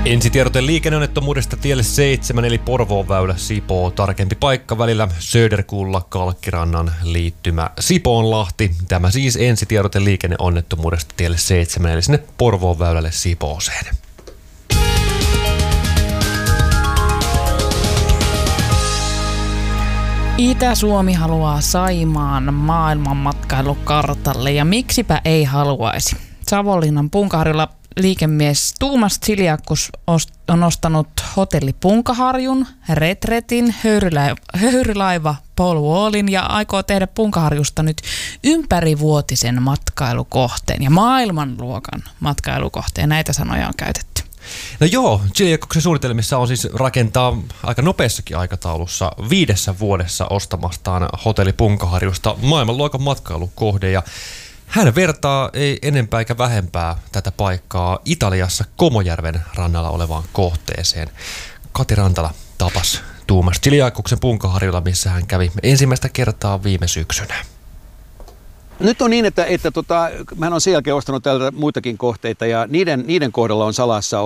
Ensitiedote liikenneonnettomuudesta tielle 7 eli Porvoon väylä Sipoo. Tarkempi paikka välillä Söderkulla Kalkkirannan liittymä Sipoonlahti. Tämä siis ensitiedote liikenneonnettomuudesta tielle 7 eli sinne Porvoon väylälle Sipooseen. Itä-Suomi haluaa Saimaan maailmanmatkailukartalle ja miksipä ei haluaisi. Savonlinnan Punkaharjulla liikemies Tuomas Tsiliakus on ostanut hotelli Punkaharjun, Retretin, höyrylaiva Paul Wallin ja aikoo tehdä Punkaharjusta nyt ympärivuotisen matkailukohteen ja maailmanluokan matkailukohteen. Näitä sanoja on käytetty. No joo, Tsiliakuksen suunnitelmissa on siis rakentaa aika nopeassakin aikataulussa 5 vuodessa ostamastaan hotelli Punkaharjusta maailmanluokan matkailukohde ja hän vertaa ei enempää eikä vähempää tätä paikkaa Italiassa Komojärven rannalla olevaan kohteeseen. Kati Rantala tapasi Tuomas Tsiliakuksen Punkaharjulla, missä hän kävi ensimmäistä kertaa viime syksynä. Nyt on niin, että mä olen sen jälkeen ostanut täältä muitakin kohteita ja niiden kohdalla on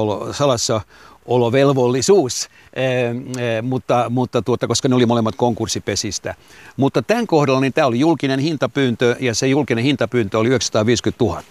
salassaolovelvollisuus, mutta koska ne oli molemmat konkurssipesistä. Mutta tämän kohdalla niin tämä oli julkinen hintapyyntö ja se julkinen hintapyyntö oli 950 000.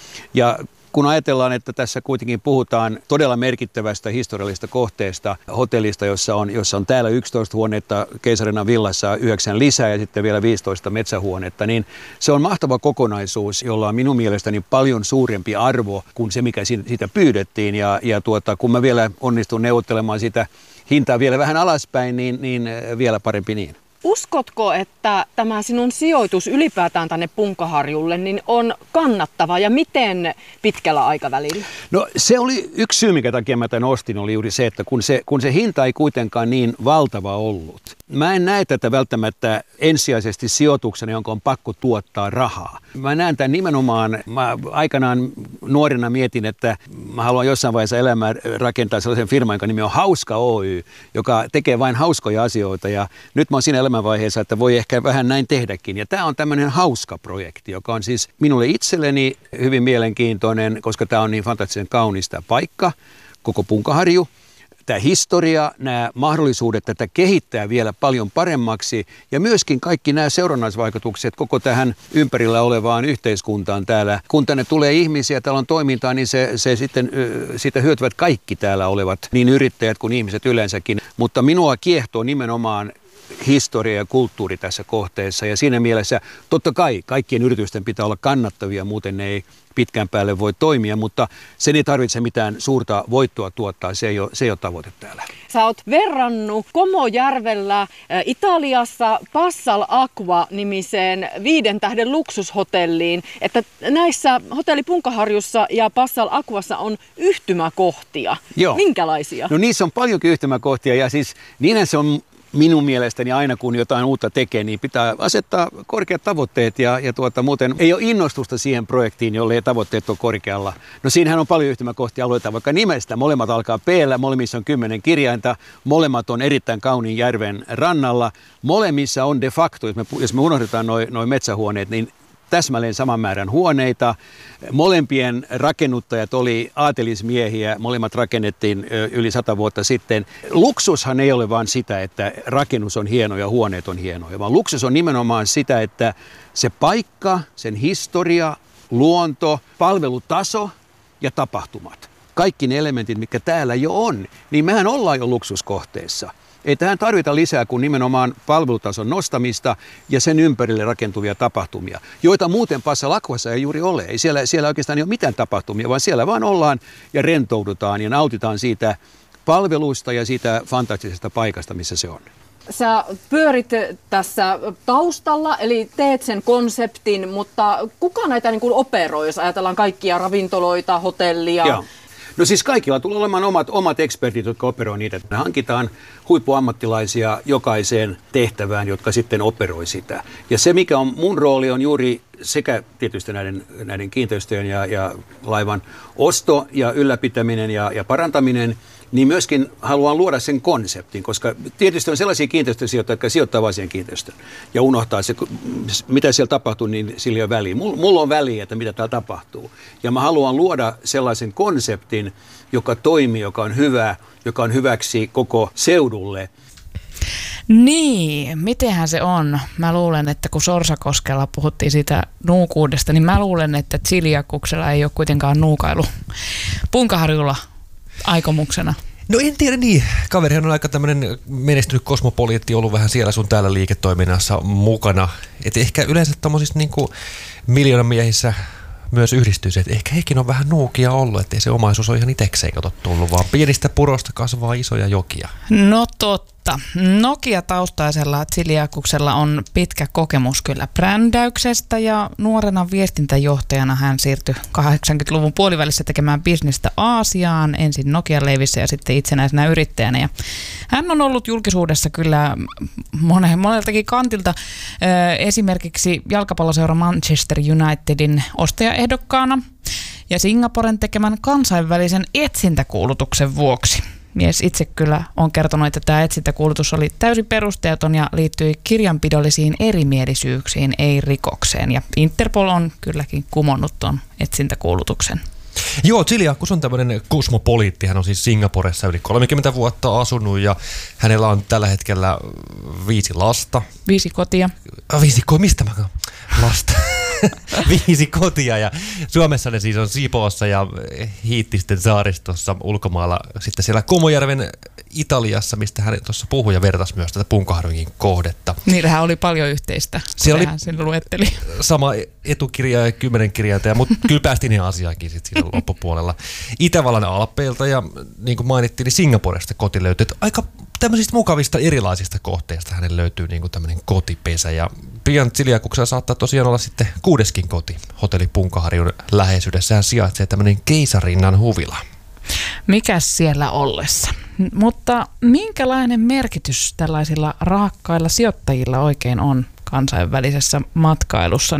Ja kun ajatellaan, että tässä kuitenkin puhutaan todella merkittävästä historiallisesta kohteesta, hotellista, jossa on täällä 11 huonetta, Keisarinnan villassa 9 lisää ja sitten vielä 15 metsähuonetta, niin se on mahtava kokonaisuus, jolla on minun mielestäni paljon suurempi arvo kuin se, mikä siitä pyydettiin. Ja kun mä vielä onnistun neuvottelemaan sitä hintaa vielä vähän alaspäin, niin vielä parempi niin. Uskotko, että tämä sinun sijoitus ylipäätään tänne Punkaharjulle niin on kannattava ja miten pitkällä aikavälillä? No se oli yksi syy, minkä takia mä tämän ostin, oli juuri se, että kun se hinta ei kuitenkaan niin valtava ollut. Mä en näe tätä välttämättä ensisijaisesti sijoituksena, jonka on pakko tuottaa rahaa. Mä näen tämän nimenomaan, mä aikanaan nuorena mietin, että mä haluan jossain vaiheessa elämää rakentaa sellaisen firman, jonka nimi on Hauska Oy, joka tekee vain hauskoja asioita ja nyt mä oon siinä elämänvaiheessa, että voi ehkä vähän näin tehdäkin. Ja tämä on tämmöinen hauska projekti, joka on siis minulle itselleni hyvin mielenkiintoinen, koska tämä on niin fantastisen kaunis tämä paikka, koko Punkaharju. Tämä historia, nämä mahdollisuudet tätä kehittää vielä paljon paremmaksi ja myöskin kaikki nämä seurannaisvaikutukset koko tähän ympärillä olevaan yhteiskuntaan täällä. Kun tänne tulee ihmisiä, täällä on toimintaa, niin se sitten siitä hyötyvät kaikki täällä olevat, niin yrittäjät kuin ihmiset yleensäkin. Mutta minua kiehtoo nimenomaan historia ja kulttuuri tässä kohteessa ja siinä mielessä totta kai kaikkien yritysten pitää olla kannattavia, muuten ne ei pitkään päälle voi toimia, mutta sen ei tarvitse mitään suurta voittoa tuottaa, se ei ole tavoite täällä. Sä oot verrannut Komojärvellä Italiassa Passal Acqua-nimiseen 5 tähden luksushotelliin, että näissä hotelli Punkaharjussa ja Passal Acquassa on yhtymäkohtia. Joo. Minkälaisia? No niissä on paljonkin yhtymäkohtia ja siis niinhän se on minun mielestäni aina kun jotain uutta tekee, niin pitää asettaa korkeat tavoitteet ja muuten ei ole innostusta siihen projektiin, jolle tavoitteet on korkealla. No siinähän on paljon yhtymäkohtia, aloitetaan vaikka nimestä. Molemmat alkaa P-llä, molemmissa on 10 kirjainta, molemmat on erittäin kauniin järven rannalla. Molemmissa on de facto, jos me unohdetaan noi metsähuoneet, niin täsmälleen saman määrän huoneita. Molempien rakennuttajat oli aatelismiehiä, molemmat rakennettiin yli 100 vuotta sitten. Luksushan ei ole vain sitä, että rakennus on hieno ja huoneet on hienoja, vaan luksus on nimenomaan sitä, että se paikka, sen historia, luonto, palvelutaso ja tapahtumat. Kaikki ne elementit, mitkä täällä jo on, niin mehän ollaan jo luksuskohteessa. Ei tähän tarvita lisää kuin nimenomaan palvelutason nostamista ja sen ympärille rakentuvia tapahtumia, joita muuten Passal Acquassa ei juuri ole. Ei siellä oikeastaan ei ole mitään tapahtumia, vaan siellä vaan ollaan ja rentoudutaan ja nautitaan siitä palvelusta ja siitä fantastisesta paikasta, missä se on. Sä pyörit tässä taustalla, eli teet sen konseptin, mutta kuka näitä niin kuin operoi, jos ajatellaan kaikkia ravintoloita, hotellia? Joo. No siis kaikilla tulee olemaan omat ekspertit, jotka operoi niitä. Me hankitaan huippuammattilaisia jokaiseen tehtävään, jotka sitten operoi sitä. Ja se, mikä on mun rooli, on juuri sekä tietysti näiden kiinteistöjen ja laivan osto ja ylläpitäminen ja parantaminen. niin myöskin haluan luoda sen konseptin, koska tietysti on sellaisia kiinteistösijoittajia, jotka sijoittaa vain siihen kiinteistöön ja unohtaa se, mitä siellä tapahtuu, niin sillä ei ole väliä. Mulla on väliä, että mitä täällä tapahtuu. Ja mä haluan luoda sellaisen konseptin, joka toimii, joka on hyvä, joka on hyväksi koko seudulle. Niin, mitenhän se on? Mä luulen, että kun Sorsakoskella puhuttiin siitä nuukuudesta, niin mä luulen, että Chiliakuksella ei ole kuitenkaan nuukailu Punkaharjulla aikomuksena. No en tiedä niin. Kaverihan on aika tämmöinen menestynyt kosmopoliitti, ollut vähän siellä sun täällä liiketoiminnassa mukana. Et ehkä yleensä tommosissa niinku miljoonamiehissä myös yhdistyy se, että ehkä hekin on vähän nuukia ollut, ettei se omaisuus ole ihan itsekseen tullut, vaan pienistä purosta kasvaa isoja jokia. No totta. Nokia-taustaisella Chiliakuksella on pitkä kokemus kyllä brändäyksestä ja nuorena viestintäjohtajana hän siirtyi 80-luvun puolivälissä tekemään bisnestä Aasiaan, ensin Nokian leivissä ja sitten itsenäisenä yrittäjänä. Ja hän on ollut julkisuudessa kyllä moneltakin kantilta, esimerkiksi jalkapalloseura Manchester Unitedin ostajaehdokkaana ja Singaporen tekemän kansainvälisen etsintäkuulutuksen vuoksi. Mies itse kyllä on kertonut, että tämä etsintäkuulutus oli täysin perusteeton ja liittyi kirjanpidollisiin erimielisyyksiin, ei rikokseen. Ja Interpol on kylläkin kumonnut tuon etsintäkuulutuksen. Joo, Chiliakus on tämmöinen kosmopoliitti. Hän on siis Singaporessa yli 30 vuotta asunut ja hänellä on tällä hetkellä 5 lasta. 5 kotia. Mistä mä lasta? 5 kotia ja Suomessa ne siis on Sipoossa ja Hiittisten saaristossa ulkomailla sitten siellä Komojärven Italiassa, mistä hän tuossa puhui ja vertasi myös tätä Punkaharjunkin kohdetta. Niillähän oli paljon yhteistä, siellä hän sen luetteli. Sama etukirja ja 10 kirjainta, mutta kyllä päästiin ihan asiaankin sitten siinä loppupuolella. Itävallan Alpeilta ja niin kuin mainittiin, niin Singaporesta koti löytyy. Aika tämmöisistä mukavista erilaisista kohteista hänelle löytyy niin kuin tämmöinen kotipesä ja pian Chiliakuksella saattaa tosiaan olla sitten 6. koti hotelli Punkaharjun läheisyydessä. Hän sijaitsee tämmöinen Keisarinnan huvila. Mikäs siellä ollessa? Mutta minkälainen merkitys tällaisilla rahakkailla sijoittajilla oikein on kansainvälisessä matkailussa?